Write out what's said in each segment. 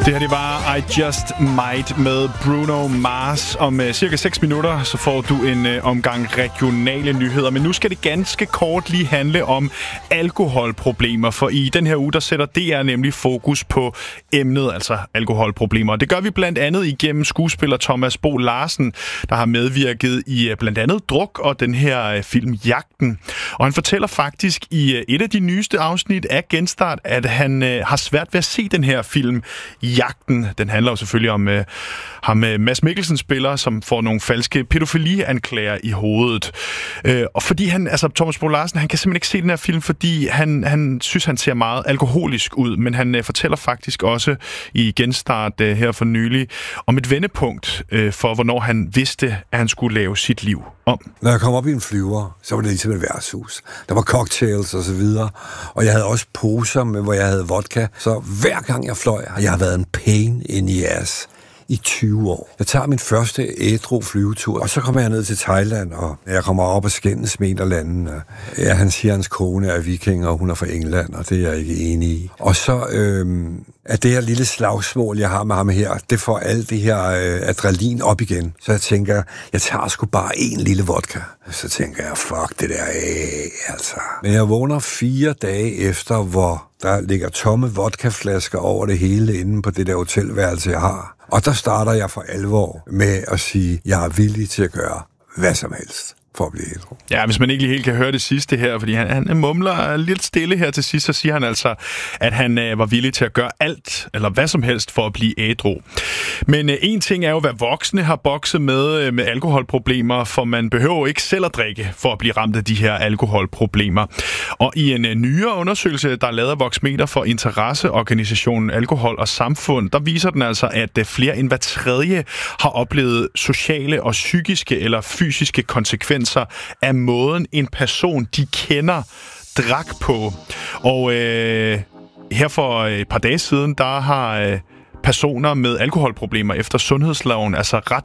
Det her, det var I Just Might med Bruno Mars. Om cirka 6 minutter, så får du en omgang regionale nyheder. Men nu skal det ganske kort lige handle om alkoholproblemer. For i den her uge, der sætter DR nemlig fokus på emnet, altså alkoholproblemer. Det gør vi blandt andet igennem skuespiller Thomas Bo Larsen, der har medvirket i blandt andet Druk og den her film Jagten. Og han fortæller faktisk i et af de nyeste afsnit af Genstart, at han har svært ved at se den her film Jagten. Den handler jo selvfølgelig om ham Mads Mikkelsen spiller, som får nogle falske pædofilianklager i hovedet. Og fordi Thomas Bo Larsen, han kan simpelthen ikke se den her film, fordi han synes, han ser meget alkoholisk ud. Men han fortæller faktisk også i Genstart her for nylig om et vendepunkt for, hvornår han vidste, at han skulle lave sit liv om. Når jeg kom op i en flyver, så var det ligesom et værtshus. Der var cocktails og så videre, og jeg havde også poser med, hvor jeg havde vodka. Så hver gang jeg fløj, har jeg været en pain in the ass i 20 år. Jeg tager min første ædru flyvetur, og så kommer jeg ned til Thailand, og jeg kommer op og skændes med en af landene. Ja, han siger, hans kone er vikinger, og hun er fra England, og det er jeg ikke enig i. Og så at det her lille slagsmål, jeg har med ham her, det får alt det her adrenalin op igen. Så jeg tænker, jeg tager sgu bare en lille vodka. Så tænker jeg, fuck det der altså. Men jeg vågner 4 dage efter, hvor der ligger tomme vodkaflasker over det hele inde på det der hotelværelse, jeg har. Og der starter jeg for alvor med at sige, jeg er villig til at gøre hvad som helst for at blive ædru. Ja, hvis man ikke helt kan høre det sidste her, fordi han mumler lidt stille her til sidst, så siger han altså, at han var villig til at gøre alt, eller hvad som helst, for at blive ædru. Men en ting er jo, hvad voksne har bokset med alkoholproblemer, for man behøver ikke selv at drikke for at blive ramt af de her alkoholproblemer. Og i en nyere undersøgelse, der er lavet af Voxmeter for interesseorganisationen Alkohol og Samfund, der viser den altså, at flere end hver tredje har oplevet sociale og psykiske eller fysiske konsekvenser af måden, en person, de kender, drak på. Og her for et par dage siden, der har personer med alkoholproblemer efter sundhedsloven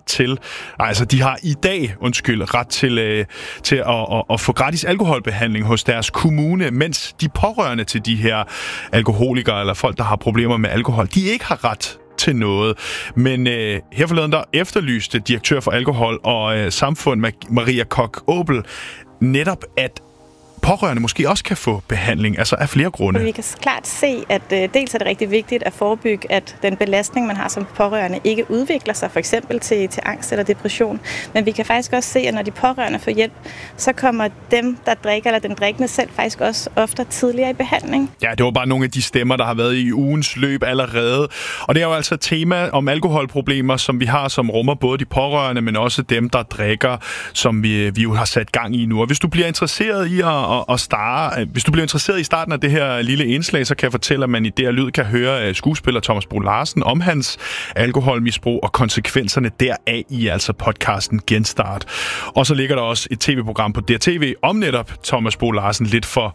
de har i dag, ret til at få gratis alkoholbehandling hos deres kommune, mens de pårørende til de her alkoholikere eller folk, der har problemer med alkohol, de ikke har ret til noget. Men her forleden der efterlyste direktør for alkohol og samfund, Maria Koch-Åbel, netop at pårørende måske også kan få behandling, altså af flere grunde. Vi kan klart se, at dels er det rigtig vigtigt at forebygge, at den belastning, man har som pårørende, ikke udvikler sig, for eksempel til angst eller depression. Men vi kan faktisk også se, at når de pårørende får hjælp, så kommer dem, der drikker, eller den drikkende selv, faktisk også ofte tidligere i behandling. Ja, det var bare nogle af de stemmer, der har været i ugens løb allerede. Og det er jo altså et tema om alkoholproblemer, som vi har, som rummer både de pårørende, men også dem, der drikker, som vi jo har sat gang i nu. Og hvis du bliver interesseret i hvis du bliver interesseret i starten af det her lille indslag, så kan jeg fortælle, at man i DR Lyd kan høre skuespiller Thomas Bo Larsen om hans alkoholmisbrug og konsekvenserne deraf i altså podcasten Genstart. Og så ligger der også et tv-program på DRTV om netop Thomas Bo Larsen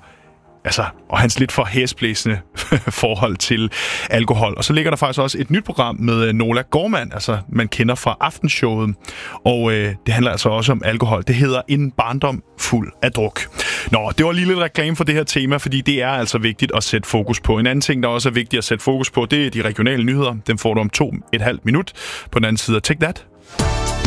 og hans lidt for hæsblæsende forhold til alkohol. Og så ligger der faktisk også et nyt program med Nola Gorman, man kender fra Aftenshowet. Og det handler altså også om alkohol. Det hedder En barndom fuld af druk. Nå, det var lige lidt reklame for det her tema, fordi det er altså vigtigt at sætte fokus på. En anden ting, der også er vigtigt at sætte fokus på, det er de regionale nyheder. Dem får du om 2,5 minut på den anden side af Take That.